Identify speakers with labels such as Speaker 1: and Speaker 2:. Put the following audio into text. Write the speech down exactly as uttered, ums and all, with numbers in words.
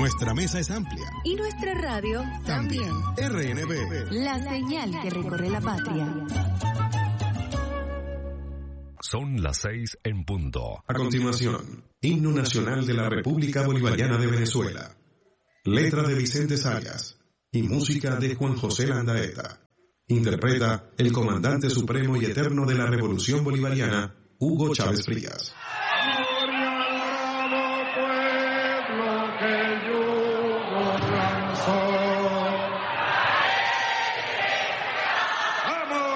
Speaker 1: Nuestra mesa es amplia.
Speaker 2: Y nuestra radio también.
Speaker 1: R N B.
Speaker 2: La señal que recorre la patria.
Speaker 3: Son las seis en punto.
Speaker 4: A continuación, Himno Nacional de la República Bolivariana de Venezuela. Letra de Vicente Zayas y música de Juan José Landaeta. Interpreta el comandante supremo y eterno de la Revolución Bolivariana, Hugo Chávez Frías.
Speaker 5: ¡Vamos!